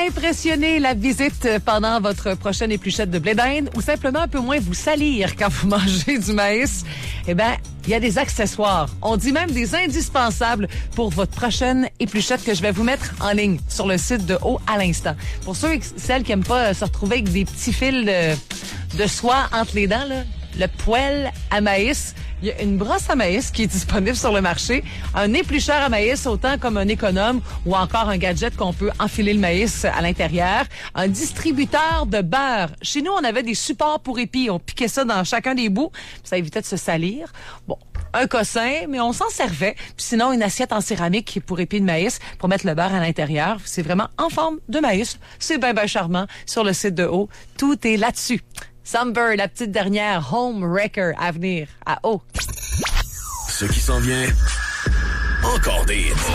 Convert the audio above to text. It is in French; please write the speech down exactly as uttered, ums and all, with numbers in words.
impressionner la visite pendant votre prochaine épluchette de blé d'Inde ou simplement un peu moins vous salir quand vous mangez du maïs, eh bien, il y a des accessoires. On dit même des indispensables pour votre prochaine épluchette que je vais vous mettre en ligne sur le site de Haut à l'instant. Pour ceux et celles qui n'aiment pas se retrouver avec des petits fils de, de soie entre les dents, là, le poêle à maïs, il y a une brosse à maïs qui est disponible sur le marché, un éplucheur à maïs autant comme un économe ou encore un gadget qu'on peut enfiler le maïs à l'intérieur, un distributeur de beurre. Chez nous, on avait des supports pour épis, on piquait ça dans chacun des bouts, ça évitait de se salir. Bon, un cossin, mais on s'en servait. Puis sinon, une assiette en céramique pour épis de maïs pour mettre le beurre à l'intérieur. C'est vraiment en forme de maïs. C'est bien, bien charmant. Sur le site de Haut, tout est là-dessus. Sunbird, la petite dernière Home Wrecker à venir à Haut. Ce qui s'en vient, encore des